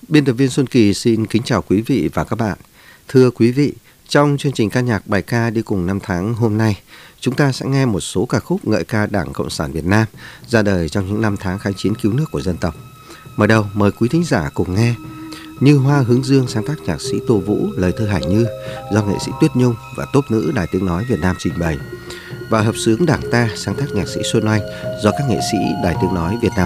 Biên tập viên Xuân Kỳ xin kính chào quý vị và các bạn. Thưa quý vị, trong chương trình ca nhạc bài ca đi cùng năm tháng hôm nay, chúng ta sẽ nghe một số ca khúc ngợi ca Đảng Cộng sản Việt Nam ra đời trong những năm tháng kháng chiến cứu nước của dân tộc. Mở đầu mời quý thính giả cùng nghe Như Hoa Hướng Dương sáng tác nhạc sĩ Tô Vũ, lời thơ Hải Như do nghệ sĩ Tuyết Nhung và tốp nữ Đài Tiếng Nói Việt Nam trình bày, và Hợp xướng Đảng Ta sáng tác nhạc sĩ Xuân Oanh do các nghệ sĩ Đài Tiếng Nói Việt Nam